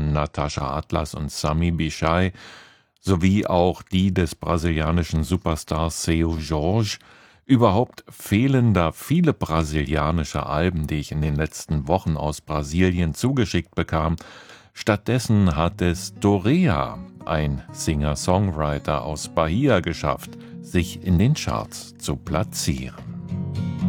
von Natascha Atlas und Sami Bichai sowie auch die des brasilianischen Superstars Seu Jorge. Überhaupt fehlen da viele brasilianische Alben, die ich in den letzten Wochen aus Brasilien zugeschickt bekam. Stattdessen hat es Dorea, ein Singer-Songwriter aus Bahia, geschafft, sich in den Charts zu platzieren.